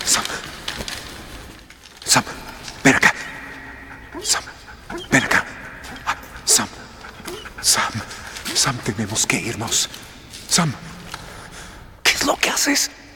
Sam. Sam, ven acá. Sam, ven acá. Sam. Sam, tenemos que irnos. Sam, ¿qué es lo que haces?